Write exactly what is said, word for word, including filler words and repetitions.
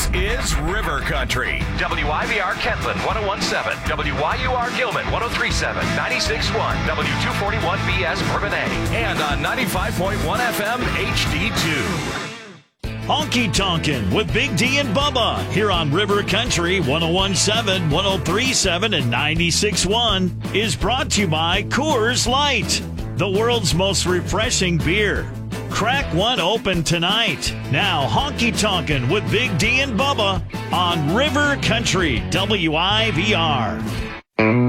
is River Country. W I V R Kentland one oh one point seven, W Y U R Gilman one oh three point seven, ninety-six point one, W two forty-one B S Bourbonnais. And on ninety-five point one F M H D two. Honky Tonkin' with Big D and Bubba here on River Country one oh one point seven, one oh three point seven, and ninety-six point one is brought to you by Coors Light, the world's most refreshing beer. Crack one open tonight. Now, Honky Tonkin' with Big D and Bubba on River Country W I V R.